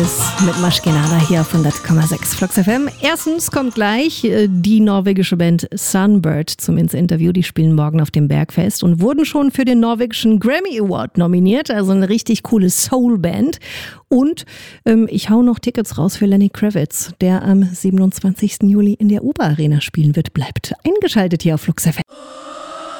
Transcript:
Mit Maschkenada hier auf 100,6 Flux FM. Erstens kommt gleich die norwegische Band Sunbird zum Ins-Interview. Die spielen morgen auf dem Bergfest und wurden schon für den norwegischen Grammy Award nominiert. Also eine richtig coole Soul-Band. Und ich hau noch Tickets raus für Lenny Kravitz, der am 27. Juli in der Uber Arena spielen wird. Bleibt eingeschaltet hier auf Flux FM.